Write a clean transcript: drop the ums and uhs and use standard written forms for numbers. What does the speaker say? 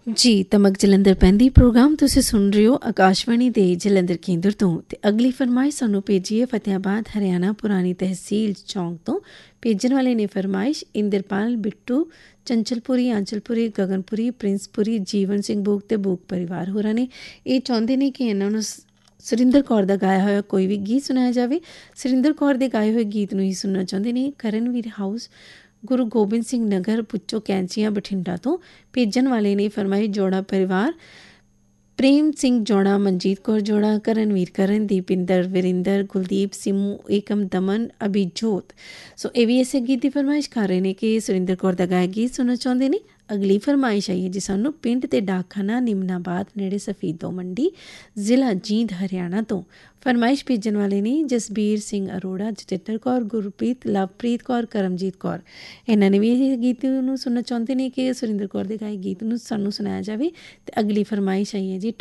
ਜੀ ਤਮਕ ਜਲੰਧਰ ਪੈਂਦੀ ਪ੍ਰੋਗਰਾਮ ਤੁਸੀਂ ਸੁਣ ਰਹੇ ਹੋ ਆਕਾਸ਼ਵਾਣੀ ਦੇ ਜਲੰਧਰ ਕੇਂਦਰ ਤੋਂ। ਤੇ ਅਗਲੀ ਫਰਮਾਇਸ਼ ਸਾਨੂੰ ਭੇਜੀ ਹੈ ਫਤਿਆਬਾਦ ਹਰਿਆਣਾ ਪੁਰਾਣੀ ਤਹਿਸੀਲ ਚੌਂਕ ਤੋਂ। ਭੇਜਣ ਵਾਲੇ ਨੇ ਫਰਮਾਇਸ਼ ਇੰਦਰਪਾਲ ਬਿੱਟੂ ਚੰਚਲਪੁਰੀ ਆਂਚਲਪੁਰੀ ਗਗਨਪੁਰੀ ਪ੍ਰਿੰਸਪੁਰੀ ਜੀਵਨ ਸਿੰਘ ਬੂਕ ਤੇ ਬੂਕ ਪਰਿਵਾਰ ਹੋਰਾਂ ਨੇ। ਇਹ ਚਾਹੁੰਦੇ ਨੇ ਕਿ ਇਹਨਾਂ ਨੂੰ ਸੁਰਿੰਦਰ ਕੌਰ ਦਾ ਗਾਇਆ ਹੋਇਆ ਕੋਈ ਵੀ ਗੀਤ ਸੁਣਾਇਆ ਜਾਵੇ। ਸੁਰਿੰਦਰ ਕੌਰ ਦੇ ਗਾਏ ਹੋਏ ਗੀਤ ਨੂੰ ਹੀ ਸੁਣਨਾ ਚਾਹੁੰਦੇ ਨੇ ਕਰਨਵੀਰ ਹਾਊਸ ਗੁਰੂ ਗੋਬਿੰਦ ਸਿੰਘ ਨਗਰ ਪੁੱਚੋ ਕੈਂਚੀਆਂ ਬਠਿੰਡਾ ਤੋਂ। ਭੇਜਣ ਵਾਲੇ ਨੇ ਫਰਮਾਈ ਜੋੜਾ ਪਰਿਵਾਰ ਪ੍ਰੇਮ ਸਿੰਘ ਜੋੜਾ ਮਨਜੀਤ ਕੌਰ ਜੋੜਾ ਕਰਨਵੀਰ ਕਰਨ ਦੀਪਿੰਦਰ ਵਿਰਿੰਦਰ ਕੁਲਦੀਪ ਸਿੰਮੂ ਏਕਮ ਦਮਨ ਅਭਿਜੋਤ। ਸੋ ਇਹ ਵੀ ਇਸੇ ਗੀਤ ਦੀ ਫਰਮਾਇਸ਼ ਕਰ ਰਹੇ ਨੇ ਕਿ ਸੁਰਿੰਦਰ ਕੌਰ ਦਾ ਗਾਇਆ ਗੀਤ ਸੁਣਨਾ ਚਾਹੁੰਦੇ ਨੇ। ਅਗਲੀ ਫਰਮਾਇਸ਼ ਆਈ ਹੈ ਜੀ ਸਾਨੂੰ ਪਿੰਡ ਤੇ ਡਾਕਖਾਨਾ ਨਿਮਨਾਬਾਦ ਨੇੜੇ ਸਫੀਦੋ ਮੰਡੀ ਜ਼ਿਲ੍ਹਾ ਜੀਂਦ ਹਰਿਆਣਾ ਤੋਂ। ਫਰਮਾਇਸ਼ ਭੇਜਣ ਵਾਲੇ ਨੇ ਜਸਬੀਰ ਸਿੰਘ ਅਰੋੜਾ ਜਤਿੰਦਰ ਕੌਰ ਗੁਰਪ੍ਰੀਤ ਲਵਪ੍ਰੀਤ ਕੌਰ ਕਰਮਜੀਤ ਕੌਰ। ਇਹਨਾਂ ਨੇ ਵੀ ਇਹ ਗੀਤ ਨੂੰ ਸੁਣਨਾ ਚਾਹੁੰਦੇ ਨੇ ਕਿ ਸੁਰਿੰਦਰ ਕੌਰ ਦੇ ਗਾਏ ਗੀਤ ਨੂੰ ਸਾਨੂੰ ਸੁਣਾਇਆ ਜਾਵੇ। ਅਤੇ ਅਗਲੀ ਫਰਮਾਇਸ਼ ਆਈ ਹੈ ਜੀ